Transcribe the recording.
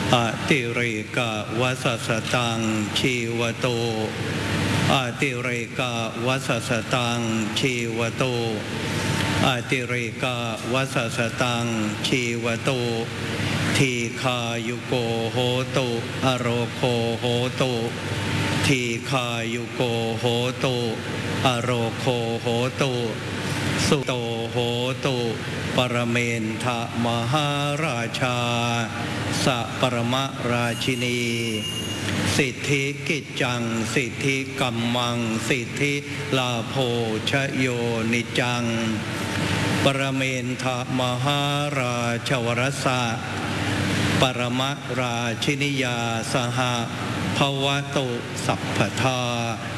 อติเรกวัสสตังชีวโตอติเรกวัสสตังชีวโตอติเรกวัสสตังชีวโตทีคายุโกโหตุอโรโคโหตุทีคายุโกโหตุอโรโคโหตุสุโตโหตุปรเมนทะมหาราชาสัปรมราชินีสิทธิกิจจังสิทธิกัมมังสิทธิลาโภชโยนิจังปรเมนทะมหาราชวรสะปรมราชินิยาสหภวตุสัพพทา